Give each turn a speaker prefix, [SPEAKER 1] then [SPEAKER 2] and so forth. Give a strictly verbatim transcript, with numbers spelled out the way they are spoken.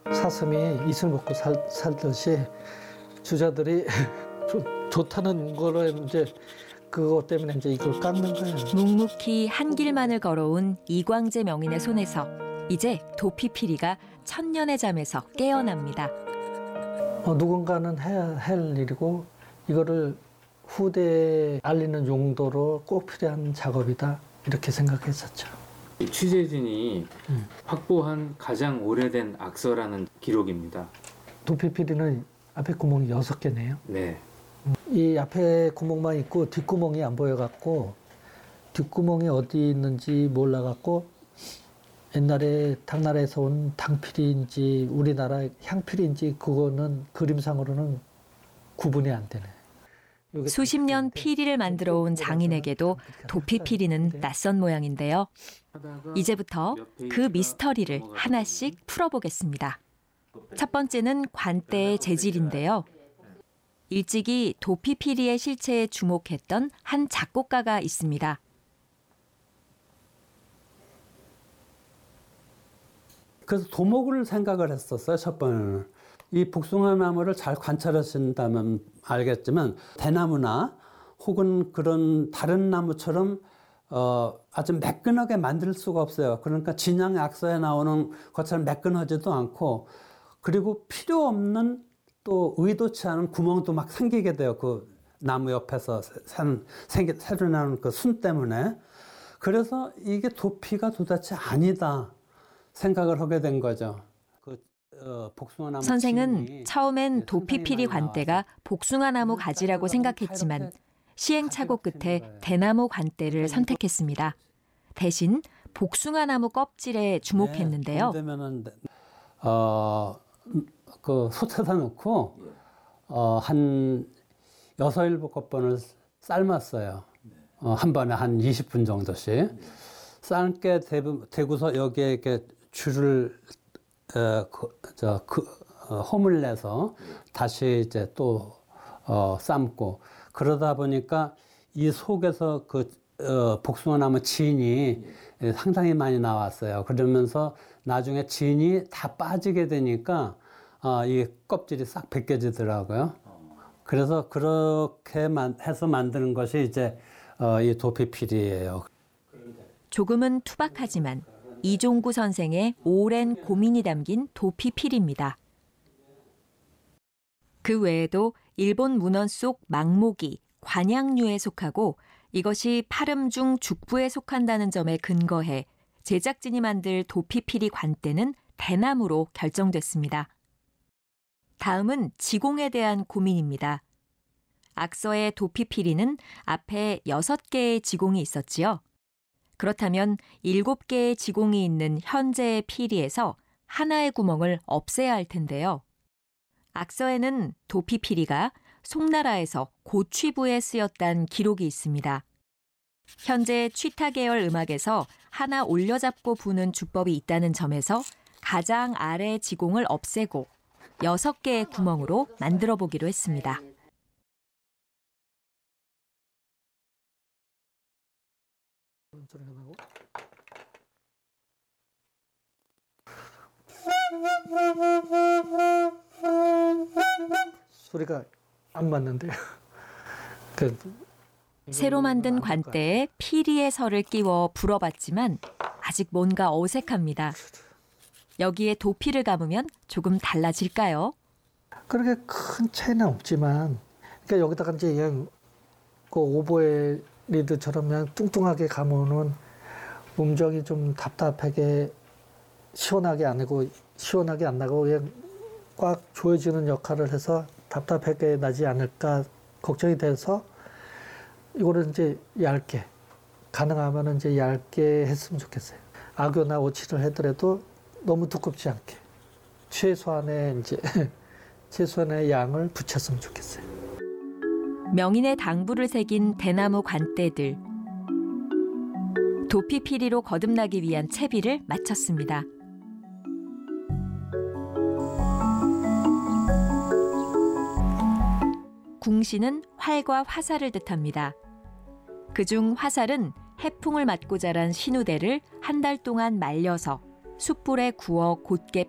[SPEAKER 1] 사슴이 이슬 먹고 살, 살듯이 주자들이 좋, 좋다는 거로 이제 그것 때문에 이제 이걸 깎는 거예요.
[SPEAKER 2] 묵묵히 한 길만을 걸어온 이광재 명인의 손에서 이제 도피피리가 천년의 잠에서 깨어납니다.
[SPEAKER 1] 어, 누군가는 해야 할 일이고 이거를 후대에 알리는 용도로 꼭 필요한 작업이다 이렇게 생각했었죠.
[SPEAKER 3] 취재진이
[SPEAKER 1] 음.
[SPEAKER 3] 확보한 가장 오래된 악서라는 기록입니다.
[SPEAKER 1] 도피피리는 앞에 구멍이 여섯 개네요.
[SPEAKER 3] 네.
[SPEAKER 1] 이 앞에 구멍만 있고 뒷구멍이 안 보여갖고 뒷구멍이 어디 있는지 몰라갖고 옛날에 당나라에서 온 당피리인지 우리나라 향피리인지 그거는 그림상으로는 구분이 안 되네.
[SPEAKER 2] 수십 년 피리를 만들어 온 장인에게도 도피피리는 낯선 모양인데요. 이제부터 그 미스터리를 하나씩 풀어보겠습니다. 첫 번째는 관대의 재질인데요. 일찍이 도피피리의 실체에 주목했던 한 작곡가가 있습니다.
[SPEAKER 4] 그래서 도목을 생각을 했었어요, 첫 번에는. 이 복숭아 나무를 잘 관찰하신다면 알겠지만 대나무나 혹은 그런 다른 나무처럼 어, 아주 매끈하게 만들 수가 없어요. 그러니까 진양 악서에 나오는 것처럼 매끈하지도 않고 그리고 필요 없는 또 의도치 않은 구멍도 막 생기게 돼요. 그 나무 옆에서 생, 생기, 새로 나는 그 순 때문에. 그래서 이게 도피가 도대체 아니다 생각을 하게 된 거죠. 그, 어, 복숭아나무
[SPEAKER 2] 선생은 처음엔 도피피리 관대가 복숭아나무 가지라고 생각했지만 시행착오 끝에 대나무 관대를 선택했습니다. 대신 복숭아나무 껍질에 주목했는데요.
[SPEAKER 4] 네, 어, 그 솥에다 넣고 어, 한 여섯 일곱 번을 삶았어요. 어, 한 번에 한 이십 분 정도씩. 삶게 되고서 여기에 이렇게 줄을 어, 그, 저, 그, 어, 홈을 내서 다시 이제 또 어, 삶고 그러다 보니까 이 속에서 그 어, 복숭아나무 진이 상당히 많이 나왔어요. 그러면서 나중에 진이 다 빠지게 되니까 어, 이 껍질이 싹 벗겨지더라고요. 그래서 그렇게 해서 만드는 것이 이제 어, 이 도피피리예요.
[SPEAKER 2] 조금은 투박하지만 이종구 선생의 오랜 고민이 담긴 도피피리입니다. 그 외에도 일본 문헌 속 망모기, 관양류에 속하고 이것이 파름중 죽부에 속한다는 점에 근거해 제작진이 만들 도피피리 관대는 대나무로 결정됐습니다. 다음은 지공에 대한 고민입니다. 악서의 도피피리는 앞에 여섯 개의 지공이 있었지요. 그렇다면 일곱 개의 지공이 있는 현재의 피리에서 하나의 구멍을 없애야 할 텐데요. 악서에는 도피피리가 송나라에서 고취부에 쓰였다는 기록이 있습니다. 현재 취타 계열 음악에서 하나 올려잡고 부는 주법이 있다는 점에서 가장 아래 지공을 없애고 여섯 개의 구멍으로 만들어 보기로 했습니다.
[SPEAKER 1] 소리가 안 맞는데요. 그
[SPEAKER 2] 새로 만든 관대에 피리의 설을 끼워 불어봤지만 아직 뭔가 어색합니다. 여기에 도피를 감으면 조금 달라질까요?
[SPEAKER 1] 그렇게 큰 차이는 없지만, 그러니까 여기다가 이제 그냥 그 오보에 리드처럼 그냥 뚱뚱하게 감으면 음정이 좀 답답하게 시원하게 안 나고 시원하게 안 나고 그냥 꽉 조여지는 역할을 해서 답답하게 나지 않을까 걱정이 돼서 이거를 이제 얇게 가능하면 이제 얇게 했으면 좋겠어요. 악교나 오치를 하더라도 너무 두껍지 않게 최소한의 이제 최소한의 양을 붙였으면 좋겠어요.
[SPEAKER 2] 명인의 당부를 새긴 대나무 관대들. 도피피리로 거듭나기 위한 채비를 마쳤습니다. 궁시는 활과 화살을 뜻합니다. 그중 화살은 해풍을 맞고 자란 신우대를 한 달 동안 말려서 숯불에 구워 곧게